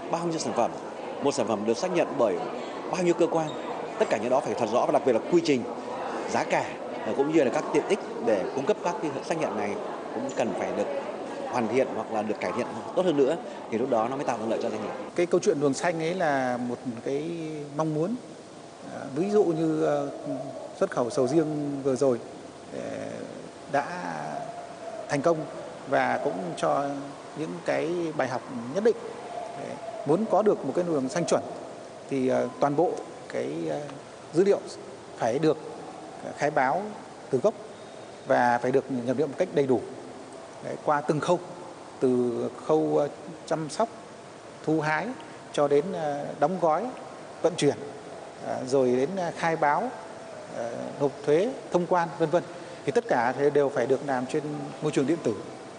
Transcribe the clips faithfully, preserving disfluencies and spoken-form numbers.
bao nhiêu sản phẩm, một sản phẩm được xác nhận bởi bao nhiêu cơ quan. Tất cả những đó phải thật rõ và đặc biệt là quy trình, giá cả cũng như là các tiện ích để cung cấp các cái xác nhận này cũng cần phải được hoàn thiện hoặc là được cải thiện tốt hơn nữa thì lúc đó nó mới tạo thuận lợi cho doanh nghiệp. Cái câu chuyện luồng xanh ấy là một cái mong muốn. Ví dụ như xuất khẩu sầu riêng vừa rồi đã thành công và cũng cho những cái bài học nhất định. Muốn có được một cái luồng xanh chuẩn thì toàn bộ cái dữ liệu phải được khai báo từ gốc và phải được nhập liệu một cách đầy đủ. Đấy, qua từng khâu, từ khâu chăm sóc, thu hái cho đến đóng gói, vận chuyển, rồi đến khai báo, nộp thuế, thông quan, vân vân. Thì tất cả đều phải được làm trên môi trường điện tử.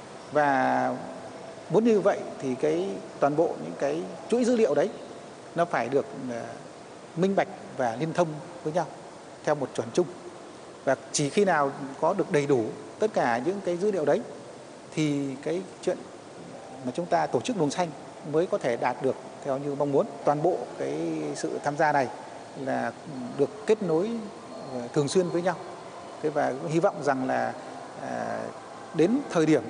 Và muốn như vậy thì cái toàn bộ những cái chuỗi dữ liệu đấy nó phải được minh bạch và liên thông với nhau theo một chuẩn chung. Và chỉ khi nào có được đầy đủ tất cả những cái dữ liệu đấy thì cái chuyện mà chúng ta tổ chức luồng xanh mới có thể đạt được theo như mong muốn. Toàn bộ cái sự tham gia này là được kết nối thường xuyên với nhau. Thế và hy vọng rằng là à, đến thời điểm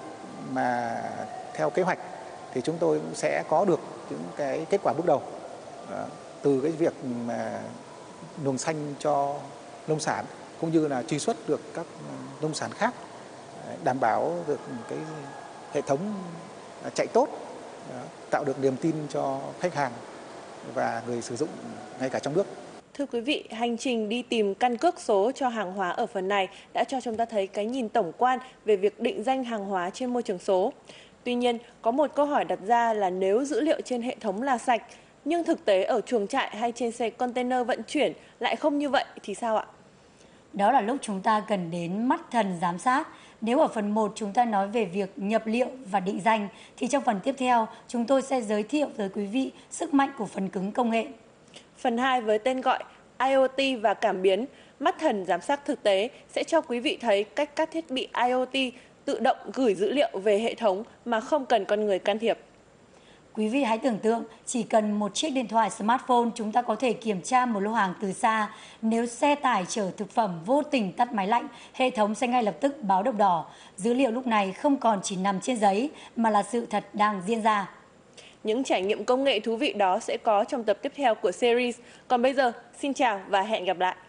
mà theo kế hoạch thì chúng tôi cũng sẽ có được những cái kết quả bước đầu à, từ cái việc mà luồng xanh cho nông sản cũng như là truy xuất được các nông sản khác, đảm bảo được cái hệ thống chạy tốt, tạo được niềm tin cho khách hàng và người sử dụng ngay cả trong nước. Thưa quý vị, hành trình đi tìm căn cước số cho hàng hóa ở phần này đã cho chúng ta thấy cái nhìn tổng quan về việc định danh hàng hóa trên môi trường số. Tuy nhiên, có một câu hỏi đặt ra là nếu dữ liệu trên hệ thống là sạch, nhưng thực tế ở chuồng trại hay trên xe container vận chuyển lại không như vậy thì sao ạ? Đó là lúc chúng ta cần đến mắt thần giám sát. Nếu ở phần một chúng ta nói về việc nhập liệu và định danh, thì trong phần tiếp theo chúng tôi sẽ giới thiệu tới quý vị sức mạnh của phần cứng công nghệ. Phần hai với tên gọi I O T và cảm biến, mắt thần giám sát thực tế sẽ cho quý vị thấy cách các thiết bị I O T tự động gửi dữ liệu về hệ thống mà không cần con người can thiệp. Quý vị hãy tưởng tượng, chỉ cần một chiếc điện thoại smartphone chúng ta có thể kiểm tra một lô hàng từ xa. Nếu xe tải chở thực phẩm vô tình tắt máy lạnh, hệ thống sẽ ngay lập tức báo động đỏ. Dữ liệu lúc này không còn chỉ nằm trên giấy mà là sự thật đang diễn ra. Những trải nghiệm công nghệ thú vị đó sẽ có trong tập tiếp theo của series. Còn bây giờ, xin chào và hẹn gặp lại!